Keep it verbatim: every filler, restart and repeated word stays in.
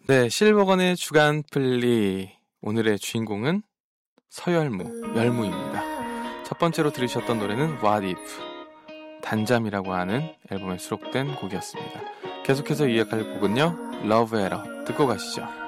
네, 실버건의 주간 플리. 오늘의 주인공은 서열무, 열무입니다. 첫 번째로 들으셨던 노래는 What If, 단잠이라고 하는 앨범에 수록된 곡이었습니다. 계속해서 이어갈 곡은요, Love Error 듣고 가시죠.